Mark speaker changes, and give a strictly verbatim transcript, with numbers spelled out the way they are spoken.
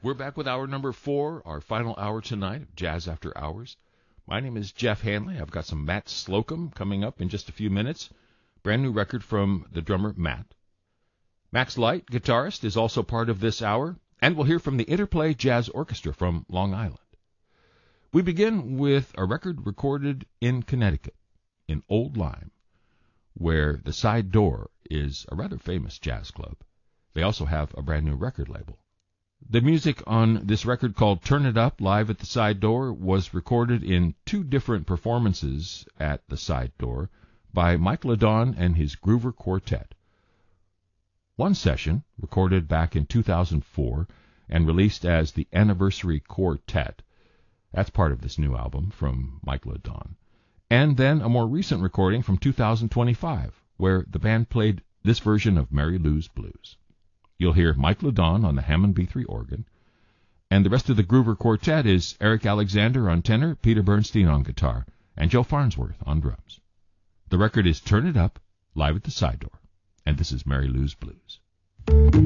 Speaker 1: We're back with hour number four, our final hour tonight of Jazz After Hours. My name is Jeff Hanley. I've got some Matt Slocum coming up in just a few minutes. Brand new record from the drummer Matt. Max Light, guitarist, is also part of this hour, and we'll hear from the Interplay Jazz Orchestra from Long Island. We begin with a record recorded in Connecticut, in Old Lyme, where the Side Door is a rather famous jazz club. They also have a brand new record label. The music on this record, called Turn It Up, Live at the Side Door, was recorded in two different performances at the Side Door by Mike LeDon and his Groover Quartet. One session, recorded back in two thousand four and released as the Anniversary Quartet, that's part of this new album from Mike LeDon, and then a more recent recording from two thousand twenty-five, where the band played this version of Mary Lou's Blues. You'll hear Mike LeDon on the Hammond B three organ, and the rest of the Groover Quartet is Eric Alexander on tenor, Peter Bernstein on guitar, and Joe Farnsworth on drums. The record is Turn It Up, Live at the Side Door, and this is Mary Lou's Blues.